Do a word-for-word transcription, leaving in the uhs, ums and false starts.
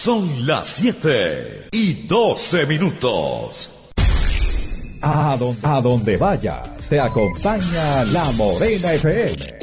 Son las siete y doce minutos. A donde, a donde vayas, te acompaña La Morena F M.